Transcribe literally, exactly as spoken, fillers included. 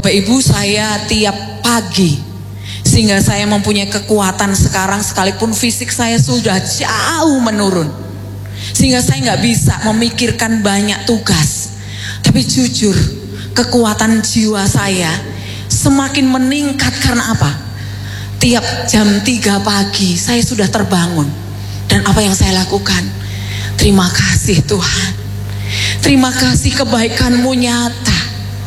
Bapak Ibu, saya tiap pagi, sehingga saya mempunyai kekuatan sekarang sekalipun fisik saya sudah jauh menurun, sehingga saya nggak bisa memikirkan banyak tugas. Tapi jujur, kekuatan jiwa saya semakin meningkat karena apa? Tiap jam tiga pagi saya sudah terbangun. Dan apa yang saya lakukan? Terima kasih Tuhan. Terima kasih, kebaikan-Mu nyata.